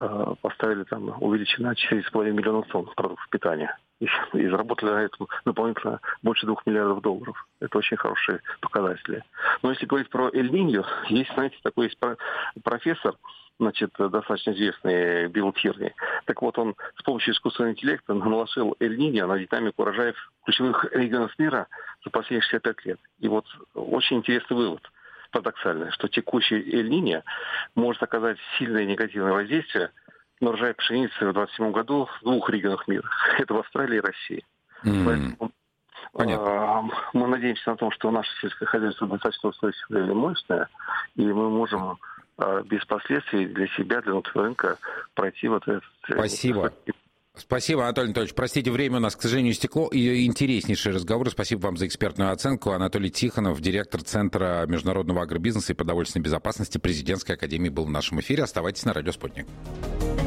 поставили там, увеличили на 4,5 миллиона тонн продуктов питания. И заработали на этом дополнительно больше $2 миллиардов. Это очень хорошие показатели. Но если говорить про Эль-Ниньо, есть, знаете, такой есть профессор, значит, достаточно известный Билл Тирни. Так вот, он с помощью искусственного интеллекта наложил Эль-Ниньо на динамику урожаев в ключевых регионах мира за последние 65 лет. И вот очень интересный вывод, парадоксальный, что текущий Эль-Ниньо может оказать сильное негативное воздействие на урожай пшеницы в 2027 году в 2 регионах мира. Это в Австралии и России. Поэтому мы надеемся на то, что наше сельское хозяйство достаточно устойчивое и мощное, и мы можем без последствий для себя, для внутреннего рынка пройти вот этот... Спасибо. Спасибо, Анатолий Анатольевич. Простите, время у нас, к сожалению, истекло. И интереснейший разговор. Спасибо вам за экспертную оценку. Анатолий Тихонов, директор Центра международного агробизнеса и продовольственной безопасности Президентской академии, был в нашем эфире. Оставайтесь на радио «Спутник».